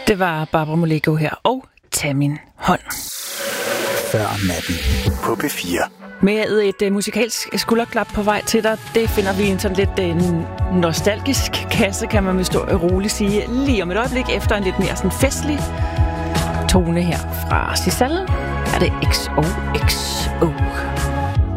Det var Barbara Moleko her, og Tag min hånd. Før natten på P4. Med et musikalsk skulderklap på vej til dig, det finder vi en sådan lidt nostalgisk kasse, kan man med stor roligt sige. Lige om et øjeblik efter en lidt mere sådan festlig tone her fra Sisal, er det XOXO.